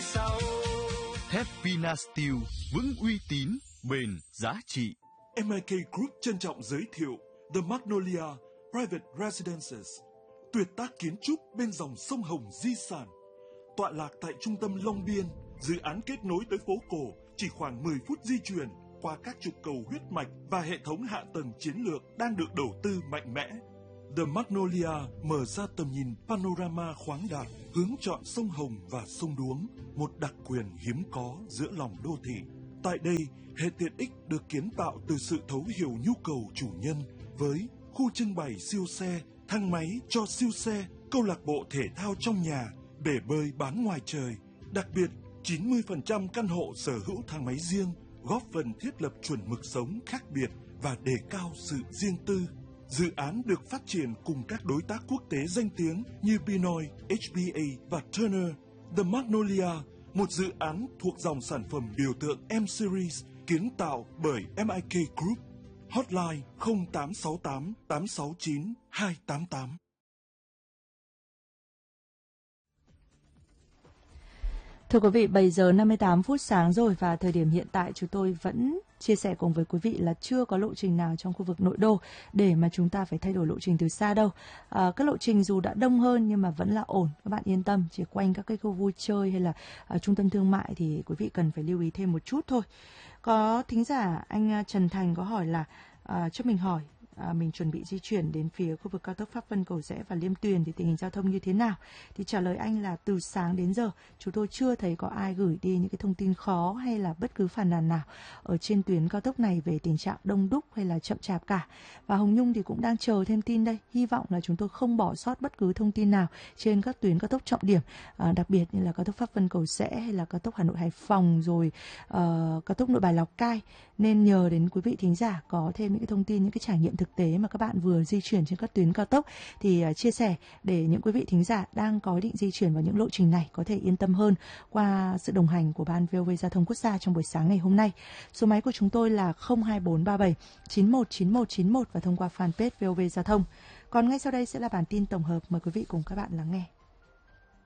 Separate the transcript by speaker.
Speaker 1: sau.
Speaker 2: Thép Vinasteel vững uy tín, bền giá trị.
Speaker 3: MIK Group trân trọng giới thiệu The Magnolia Private Residences, tuyệt tác kiến trúc bên dòng sông Hồng di sản. Tọa lạc tại trung tâm Long Biên, dự án kết nối tới phố cổ chỉ khoảng 10 phút di chuyển qua các trục cầu huyết mạch và hệ thống hạ tầng chiến lược đang được đầu tư mạnh mẽ. The Magnolia mở ra tầm nhìn panorama khoáng đạt, hướng chọn sông Hồng và sông Đuống, một đặc quyền hiếm có giữa lòng đô thị. Tại đây, hệ tiện ích được kiến tạo từ sự thấu hiểu nhu cầu chủ nhân với khu trưng bày siêu xe, thang máy cho siêu xe, câu lạc bộ thể thao trong nhà, bể bơi bán ngoài trời. Đặc biệt, 90% căn hộ sở hữu thang máy riêng, góp phần thiết lập chuẩn mực sống khác biệt và đề cao sự riêng tư. Dự án được phát triển cùng các đối tác quốc tế danh tiếng như Pinoy, HBA và Turner. The Magnolia, một dự án thuộc dòng sản phẩm biểu tượng M-Series kiến tạo bởi MIK Group. Hotline 0868 869 288.
Speaker 4: Thưa quý vị, 7 giờ 58 phút sáng rồi và thời điểm hiện tại chúng tôi vẫn chia sẻ cùng với quý vị là chưa có lộ trình nào trong khu vực nội đô để mà chúng ta phải thay đổi lộ trình từ xa đâu. Các lộ trình dù đã đông hơn nhưng mà vẫn là ổn, các bạn yên tâm. Chỉ quanh các cái khu vui chơi hay là trung tâm thương mại thì quý vị cần phải lưu ý thêm một chút thôi. Có thính giả anh Trần Thành có hỏi là cho mình hỏi, mình chuẩn bị di chuyển đến phía khu vực cao tốc Pháp Vân Cầu Giẽ và Liêm Tuyền thì tình hình giao thông như thế nào? Thì trả lời anh là từ sáng đến giờ chúng tôi chưa thấy có ai gửi đi những cái thông tin khó hay là bất cứ phàn nàn nào ở trên tuyến cao tốc này về tình trạng đông đúc hay là chậm chạp cả. Và Hồng Nhung thì cũng đang chờ thêm tin đây, hy vọng là chúng tôi không bỏ sót bất cứ thông tin nào trên các tuyến cao tốc trọng điểm, đặc biệt như là cao tốc Pháp Vân Cầu Giẽ hay là cao tốc Hà Nội Hải Phòng rồi cao tốc Nội Bài Lào Cai, nên nhờ đến quý vị thính giả có thêm những cái thông tin, những cái trải nghiệm thực tế mà các bạn vừa di chuyển trên các tuyến cao tốc thì chia sẻ để những quý vị thính giả đang có ý định di chuyển vào những lộ trình này có thể yên tâm hơn qua sự đồng hành của Ban VOV Giao thông Quốc gia trong buổi sáng ngày hôm nay. Số máy của chúng tôi là 02437 919191 và thông qua fanpage VOV Giao thông. Còn ngay sau đây sẽ là bản tin tổng hợp, mời quý vị cùng các bạn lắng nghe.